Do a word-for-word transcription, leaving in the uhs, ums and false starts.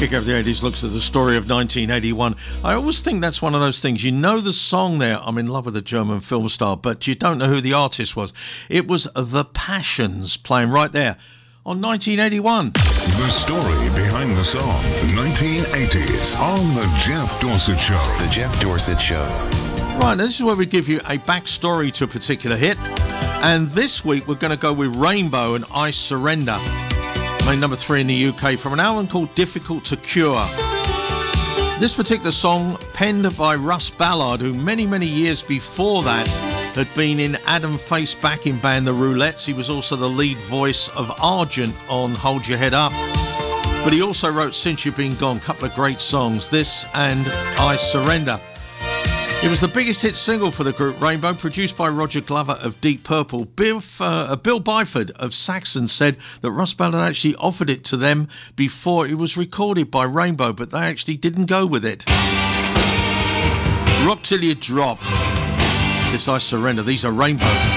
Kick Out the eighties looks at the story of nineteen eighty-one. I always think that's one of those things. You know the song there, I'm in love with a German film star, but you don't know who the artist was. It was The Passions playing right there on nineteen eighty-one. The story behind the song, nineteen eighties, on The Jeff Dorsett Show. The Jeff Dorsett Show. Right, now this is where we give you a backstory to a particular hit. And this week we're going to go with Rainbow and I Surrender. Made number three in the U K from an album called Difficult to Cure. This particular song, penned by Russ Ballard, who many, many years before that had been in Adam Faith's backing band, The Roulettes. He was also the lead voice of Argent on Hold Your Head Up. But he also wrote Since You've Been Gone, a couple of great songs, this and I Surrender. It was the biggest hit single for the group Rainbow, produced by Roger Glover of Deep Purple. Bill, uh, Bill Byford of Saxon said that Russ Ballard actually offered it to them before it was recorded by Rainbow, but they actually didn't go with it. Rock Till You Drop. This I Surrender. These are Rainbow.